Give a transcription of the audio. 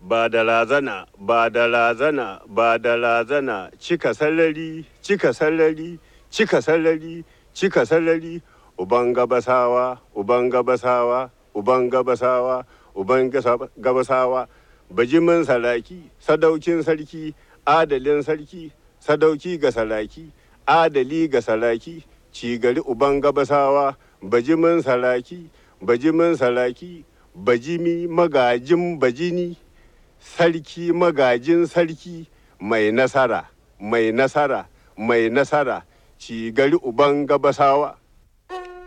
ba da razana, ba da razana, ba da razana, cika sarari, cika sarari, cika sarari, cika sarari, uban gabasawa, uban gabasawa, uban gabasawa, uban gabasawa, bajimin saraki, sadaukin sarki, adalin sarki, sadauki ga saraki, adali ga saraki, cigari uban gabasawa, bajimin saraki, bajimin saraki, bajimi magajin bajini, sarki magajin sarki, mai nasara, mai nasara, mai nasara, cigari uban gabasawa.